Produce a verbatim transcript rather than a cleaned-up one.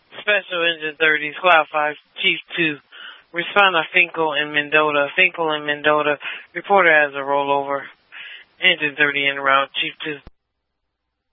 Special Engine thirty, Squad five, Chief two. Respond to Finkel and Mendota. Finkel and Mendota. Reporter has a rollover. Engine thirty en route, Chief two.